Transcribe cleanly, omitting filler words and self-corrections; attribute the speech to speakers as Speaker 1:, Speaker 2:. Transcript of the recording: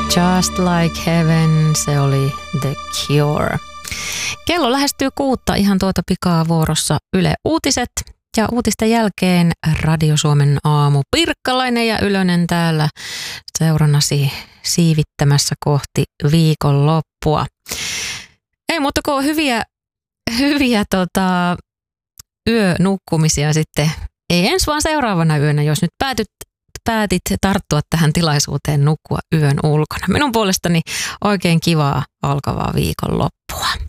Speaker 1: Just Like Heaven, se oli The Cure. Kello lähestyy 6, ihan tuota pikaa vuorossa Yle Uutiset. Ja uutisten jälkeen Radio Suomen aamu. Pirkkalainen ja Ylönen täällä seurannasi siivittämässä kohti viikonloppua. Ei muuta kuin hyviä yönukkumisia sitten. Ei ensi vaan seuraavana yönä, jos nyt päätit tarttua tähän tilaisuuteen nukkua yön ulkona. Minun puolestani oikein kivaa alkavaa viikonloppua.